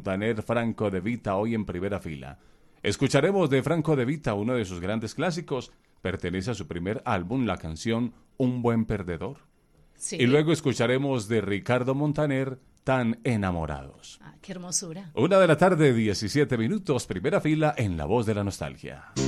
Montaner, Franco De Vita, hoy en primera fila. Escucharemos de Franco De Vita, uno de sus grandes clásicos, pertenece a su primer álbum, la canción Un buen perdedor. Sí. Y luego escucharemos de Ricardo Montaner, Tan enamorados. Ah, qué hermosura. 1 de la tarde, 17 minutos, primera fila en La Voz de la Nostalgia.